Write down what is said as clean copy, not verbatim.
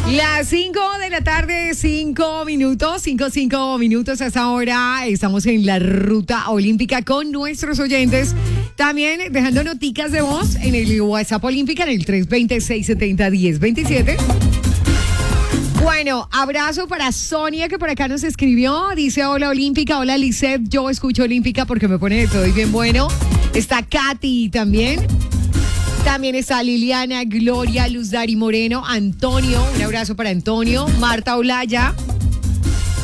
Las 5 de la tarde, 5 minutos, 5 minutos hasta ahora. Estamos en la ruta olímpica con nuestros oyentes. También dejando noticas de voz en el WhatsApp Olímpica en el 320-670-1027. Bueno, abrazo para Sonia que por acá nos escribió. Dice, hola Olímpica, hola Lisette. Yo escucho Olímpica porque me pone de todo y bien bueno. Está Katy también. También está Liliana, Gloria, Luz Dari Moreno, Antonio, un abrazo para Antonio, Marta Olaya,